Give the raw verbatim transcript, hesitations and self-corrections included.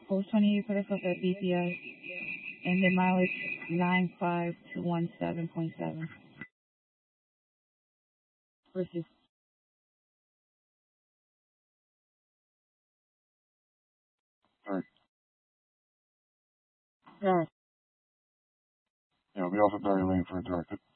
four twenty-eight for the fuck up B P S, and the mileage nine five two one seven point seven. Versus. Alright. Yeah. Yeah, we also Barry Lane for a directed.